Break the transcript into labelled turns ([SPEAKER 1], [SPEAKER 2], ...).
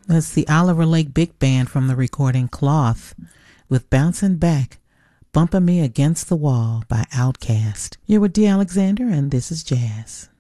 [SPEAKER 1] That's the Oliver Lake Big Band from the recording Cloth with Bouncing Back, Bumping Me Against the Wall by Outkast. You're with D. Alexander, and this is Jazz.